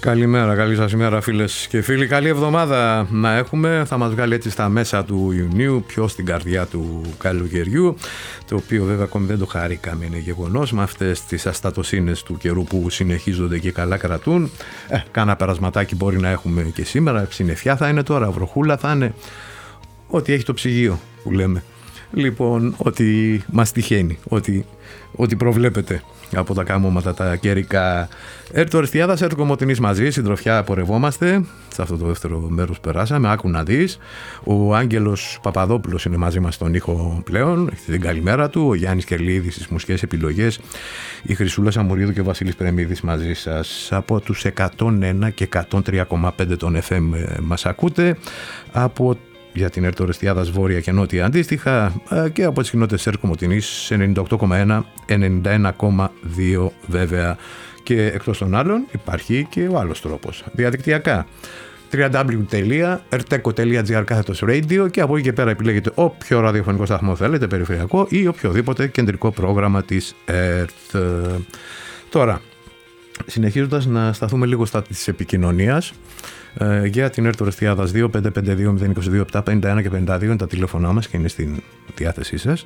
Καλημέρα, καλή σας ημέρα φίλες και φίλοι. Καλή εβδομάδα να έχουμε. Θα μας βγάλει έτσι στα μέσα του Ιουνίου, πιο στην καρδιά του καλοκαιριού, το οποίο βέβαια ακόμη δεν το χαρήκαμε, είναι γεγονός, με αυτές τις αστατοσύνες του καιρού που συνεχίζονται και καλά κρατούν. Κάνα περασματάκι μπορεί να έχουμε και σήμερα, συννεφιά θα είναι τώρα, βροχούλα θα είναι, ό,τι έχει το ψυγείο που λέμε. Λοιπόν, ό,τι μας τυχαίνει, ό,τι προβλέπετε από τα καμώματα τα καιρικά. Έρτο Ορεστιάδας, Έρτο Κομωτινής μαζί, συντροφιά πορευόμαστε. Σε αυτό το δεύτερο μέρος περάσαμε, άκου να δεις. Ο Άγγελος Παπαδόπουλος είναι μαζί μας στον ήχο πλέον, έχετε την καλημέρα του. Ο Γιάννης Κερλίδης στις μουσικές επιλογές. Η Χρυσούλα Σαμουρίδου και ο Βασίλης Πρεμίδης μαζί σας. Από τους 101 και 103,5 των FM μας ακούτε. Για την Έρτο Ορεστιάδας βόρεια και νότια αντίστοιχα, και από τις κοινότητες Έρτο Κομωτινής 98,1, 91,2 βέβαια. Και εκτός των άλλων υπάρχει και ο άλλος τρόπος, διαδικτυακά, www.erteco.gr/radio, και από εκεί και πέρα επιλέγετε όποιο ραδιοφωνικό σταθμό θέλετε, περιφερειακό ή οποιοδήποτε κεντρικό πρόγραμμα της ΕΡΤ. Τώρα, συνεχίζοντας να σταθούμε λίγο στα της επικοινωνίας, για την Έρτο Ορεστιάδας 2552-022-751 και 52 είναι τα τηλέφωνά μας και είναι στην διάθεσή σας.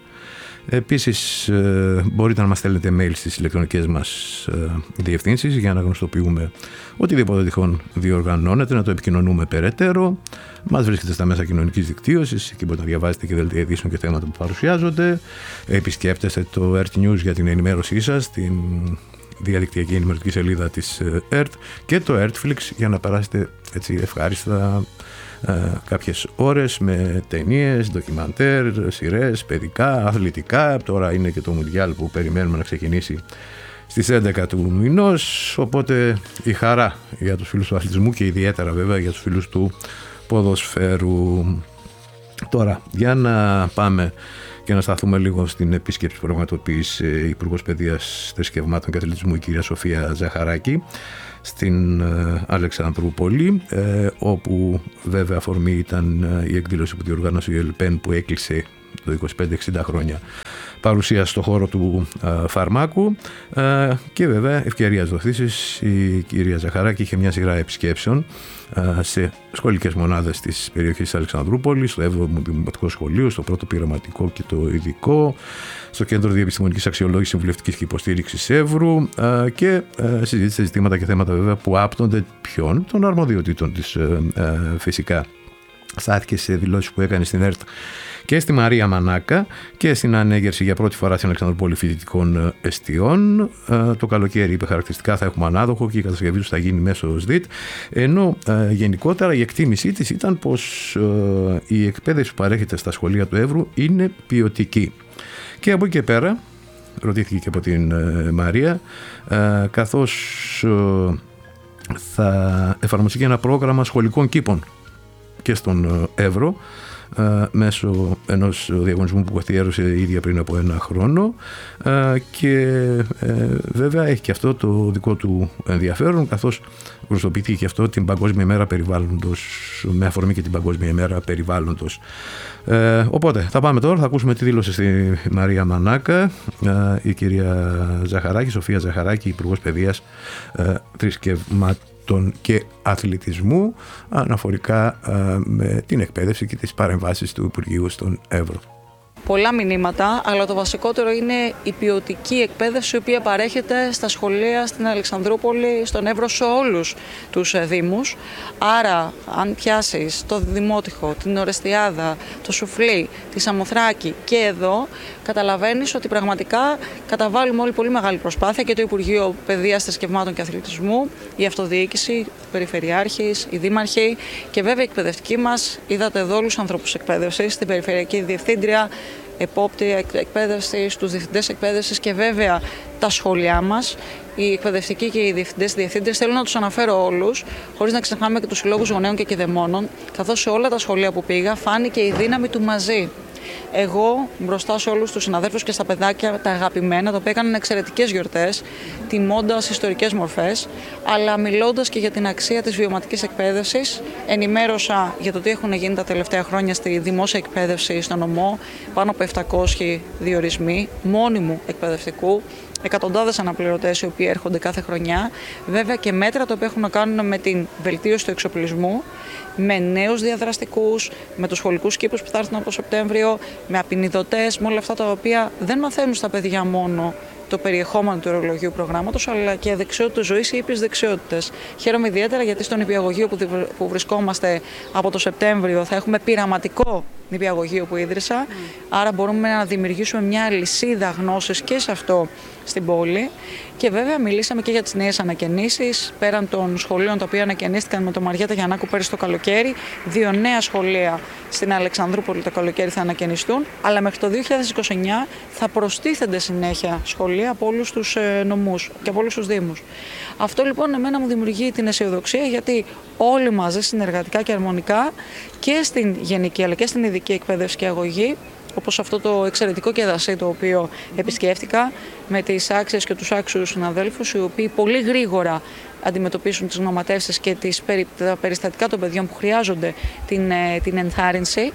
Επίσης μπορείτε να μας στέλνετε mail στις ηλεκτρονικές μας διευθύνσεις για να γνωστοποιούμε οτιδήποτε τυχόν διοργανώνεται, να το επικοινωνούμε περαιτέρω. Μας βρίσκεται στα μέσα κοινωνικής δικτύωσης, εκεί μπορείτε να διαβάζετε και δελτία ειδήσεων και θέματα που παρουσιάζονται. Επισκέπτεστε το ERT News για την ενημέρωσή σας, την διαδικτυακή ενημερωτική σελίδα της ΕΡΤ, και το ERTFlix για να περάσετε έτσι ευχάριστα κάποιες ώρες με ταινίες, ντοκιμαντέρ, σειρές, παιδικά, αθλητικά. Τώρα είναι και το Μουντιάλ που περιμένουμε να ξεκινήσει στις 11 του μηνός, οπότε η χαρά για τους φίλους του αθλητισμού και ιδιαίτερα βέβαια για τους φίλους του ποδοσφαίρου. Τώρα, για να πάμε και να σταθούμε λίγο στην επίσκεψη που πραγματοποίησε η Υπουργός Παιδείας, Θρησκευμάτων και Αθλητισμού, η κυρία Σοφία Ζαχαράκη, στην Αλεξανδρούπολη, όπου βέβαια αφορμή ήταν η εκδήλωση που διοργάνωσε η ΕΛΠΕΝ, που έκλεισε το 25-60 χρόνια παρουσία στο χώρο του φαρμάκου, και βέβαια ευκαιρίας δοθήσεις η κυρία Ζαχαράκη είχε μια σειρά επισκέψεων σε σχολικές μονάδες της περιοχής της Αλεξανδρούπολης, στο 7ο Δημοτικό Σχολείο, στο 1ο Πειραματικό και το Ειδικό, στο Κέντρο Διεπιστημονικής Αξιολόγησης, Συμβουλευτικής και Υποστήριξης Εύρου, και συζήτησε ζητήματα και θέματα βέβαια που άπτονται των αρμοδιοτήτων της φυσικά. Στάθηκε σε δηλώσεις που έκανε στην ΕΡΤ και στη Μαρία Μανάκα και στην ανέγερση για πρώτη φορά στην Αλεξανδρούπολη φοιτητικών εστιών. Το καλοκαίρι, είπε χαρακτηριστικά, θα έχουμε ανάδοχο και η κατασκευή του θα γίνει μέσω ΣΔΙΤ. Ενώ γενικότερα η εκτίμησή της ήταν πως η εκπαίδευση που παρέχεται στα σχολεία του Εύρου είναι ποιοτική. Και από εκεί και πέρα, ρωτήθηκε και από την Μαρία, καθώς θα εφαρμοστεί και ένα πρόγραμμα σχολικών κήπων και στον Εύρο, μέσω ενός διαγωνισμού που καθιέρωσε η ίδια πριν από ένα χρόνο, και βέβαια έχει και αυτό το δικό του ενδιαφέρον, καθώς γνωστοποιήθηκε και αυτό την Παγκόσμια ημέρα περιβάλλοντος, με αφορμή και την Παγκόσμια ημέρα περιβάλλοντος. Οπότε θα πάμε τώρα, θα ακούσουμε τι δήλωσε στη Μαρία Μανάκα η κυρία Ζαχαράκη, Σοφία Ζαχαράκη, Υπουργός Παιδείας, Θρησκευμάτων και Αθλητισμού, αναφορικά με την εκπαίδευση και τις παρεμβάσεις του Υπουργείου στον Εύρο. Πολλά μηνύματα, αλλά το βασικότερο είναι η ποιοτική εκπαίδευση η οποία παρέχεται στα σχολεία στην Αλεξανδρούπολη, στον Εύρο, σε όλους τους δήμους. Άρα, αν πιάσεις το Δημότυχο, την Ορεστιάδα, το Σουφλί, τη Σαμοθράκη και εδώ, καταλαβαίνεις ότι πραγματικά καταβάλουμε όλοι πολύ μεγάλη προσπάθεια, και το Υπουργείο Παιδείας, Θρησκευμάτων και Αθλητισμού, η Αυτοδιοίκηση, οι Περιφερειάρχες, οι Δήμαρχοι και βέβαια οι εκπαιδευτικοί μας. Είδατε εδώ όλους τους ανθρώπους εκπαίδευσης, την Περιφερειακή Διευθύντρια, επόπτη εκπαίδευσης, τους διευθυντές εκπαίδευσης και βέβαια τα σχολεία μας. Οι εκπαιδευτικοί και οι διευθύντες θέλω να τους αναφέρω όλους, χωρίς να ξεχνάμε και τους συλλόγους γονέων και κηδεμόνων, καθώς σε όλα τα σχολεία που πήγα φάνηκε η δύναμη του μαζί. Εγώ μπροστά σε όλους τους συναδέλφους και στα παιδάκια τα αγαπημένα, τα οποία έκαναν εξαιρετικές γιορτές, τιμώντας ιστορικές μορφές, αλλά μιλώντας και για την αξία της βιωματικής εκπαίδευσης, ενημέρωσα για το τι έχουν γίνει τα τελευταία χρόνια στη δημόσια εκπαίδευση στον νομό, πάνω από 700 διορισμοί μόνιμου εκπαιδευτικού, εκατοντάδες αναπληρωτές οι οποίοι έρχονται κάθε χρονιά. Βέβαια και μέτρα τα οποία έχουν να κάνουν με την βελτίωση του εξοπλισμού, με νέους διαδραστικούς, με τους σχολικούς κήπους που θα έρθουν από το Σεπτέμβριο, με απεινιδωτές, με όλα αυτά τα οποία δεν μαθαίνουν στα παιδιά μόνο το περιεχόμενο του ορολογίου προγράμματος, αλλά και δεξιότητες ζωής ή ήπιες δεξιότητες. Χαίρομαι ιδιαίτερα γιατί στον νηπιαγωγείο που βρισκόμαστε από το Σεπτέμβριο θα έχουμε πειραματικό νηπιαγωγείο που ίδρυσα, άρα μπορούμε να δημιουργήσουμε μια αλυσίδα γνώσης και σε αυτό στην πόλη. Και βέβαια μιλήσαμε και για τις νέες ανακαινήσεις, πέραν των σχολείων τα οποία ανακαινίστηκαν με τον Μαριέτα Γιαννάκου πέρυσι το καλοκαίρι. 2 νέα σχολεία στην Αλεξανδρούπολη το καλοκαίρι θα ανακαινιστούν, αλλά μέχρι το 2029 θα προστίθενται συνέχεια σχολεία από όλους τους νομούς και από όλους τους δήμους. Αυτό λοιπόν εμένα μου δημιουργεί την αισιοδοξία, γιατί όλοι μαζί συνεργατικά και αρμονικά και στην γενική αλλά και στην ειδική εκπαίδευση και αγωγή, όπως αυτό το εξαιρετικό κεδασί το οποίο επισκέφτηκα με τις άξιες και τους άξιους συναδέλφους, οι οποίοι πολύ γρήγορα αντιμετωπίσουν τις γνωματεύσεις και τα περιστατικά των παιδιών που χρειάζονται την ενθάρρυνση.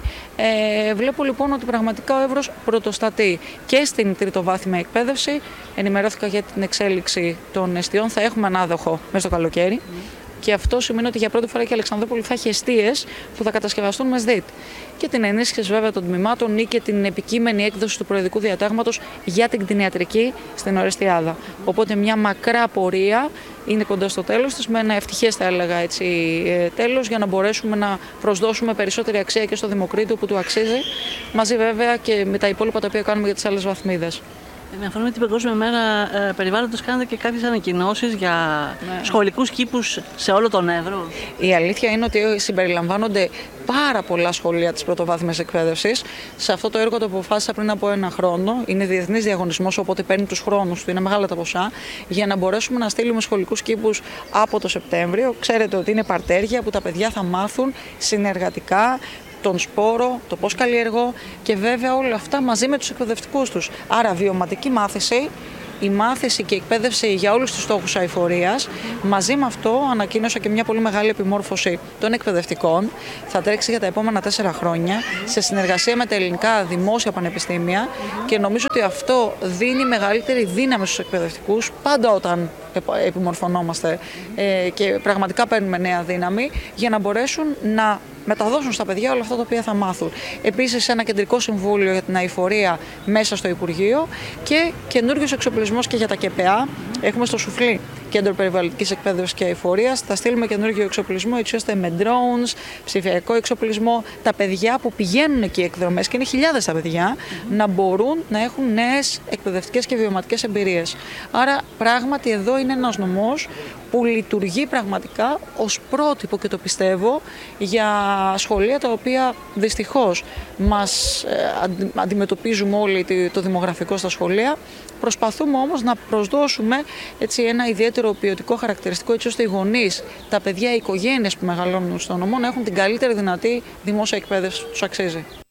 Βλέπω λοιπόν ότι πραγματικά ο Εύρος πρωτοστατεί και στην τριτοβάθμια εκπαίδευση. Ενημερώθηκα για την εξέλιξη των εστιών, θα έχουμε ανάδοχο μέσα στο καλοκαίρι. Και αυτό σημαίνει ότι για πρώτη φορά και η Αλεξανδρούπολη θα έχει εστίες που θα κατασκευαστούν με ΣΔΙΤ. Και την ενίσχυση βέβαια των τμήματων ή και την επικείμενη έκδοση του προεδρικού διατάγματος για την κτηνιατρική στην Ορεστιάδα. Οπότε μια μακρά πορεία είναι κοντά στο τέλος της, με ένα ευτυχές θα έλεγα έτσι τέλος, για να μπορέσουμε να προσδώσουμε περισσότερη αξία και στο Δημοκρίτιο που του αξίζει, μαζί βέβαια και με τα υπόλοιπα τα οποία κάνουμε για τις άλλες βαθμίδες. Με αφορμή την Παγκόσμια Μέρα Περιβάλλοντος, κάνετε και κάποιες ανακοινώσεις για σχολικούς κήπους σε όλο τον Εύρο. Η αλήθεια είναι ότι συμπεριλαμβάνονται πάρα πολλά σχολεία της πρωτοβάθμιας εκπαίδευσης. Σε αυτό το έργο το αποφάσισα πριν από 1 χρόνο. Είναι διεθνής διαγωνισμός, οπότε παίρνει τους χρόνους του, είναι μεγάλα τα ποσά, για να μπορέσουμε να στείλουμε σχολικούς κήπους από το Σεπτέμβριο. Ξέρετε ότι είναι παρτέρια που τα παιδιά θα μάθουν συνεργατικά τον σπόρο, το πώς καλλιεργώ και βέβαια όλα αυτά μαζί με τους εκπαιδευτικούς τους. Άρα βιωματική μάθηση, η μάθηση και η εκπαίδευση για όλους τους στόχους αειφορίας. Μαζί με αυτό ανακοίνωσα και μια πολύ μεγάλη επιμόρφωση των εκπαιδευτικών. Θα τρέξει για τα επόμενα 4 χρόνια σε συνεργασία με τα ελληνικά δημόσια πανεπιστήμια και νομίζω ότι αυτό δίνει μεγαλύτερη δύναμη στους εκπαιδευτικούς πάντα όταν επιμορφωνόμαστε και πραγματικά παίρνουμε νέα δύναμη για να μπορέσουν να μεταδώσουν στα παιδιά όλα αυτά τα οποία θα μάθουν. Επίσης, ένα κεντρικό συμβούλιο για την αειφορία μέσα στο Υπουργείο και καινούριος εξοπλισμός και για τα ΚΠΑ. Έχουμε στο Σουφλί Κέντρο Περιβαλλοντικής Εκπαίδευσης και Αειφορίας. Θα στείλουμε καινούργιο εξοπλισμό, έτσι ώστε με drones, ψηφιακό εξοπλισμό, τα παιδιά που πηγαίνουν εκεί εκδρομές, και είναι χιλιάδες τα παιδιά, να μπορούν να έχουν νέες εκπαιδευτικές και βιωματικές εμπειρίες. Άρα, πράγματι, εδώ είναι ένας νομός που λειτουργεί πραγματικά ως πρότυπο, και το πιστεύω, για σχολεία τα οποία δυστυχώς μας αντιμετωπίζουμε όλοι το δημογραφικό στα σχολεία. Προσπαθούμε όμως να προσδώσουμε έτσι ένα ιδιαίτερο ποιοτικό χαρακτηριστικό, έτσι ώστε οι γονείς, τα παιδιά, οι οικογένειες που μεγαλώνουν στον νομό να έχουν την καλύτερη δυνατή δημόσια εκπαίδευση που τους αξίζει.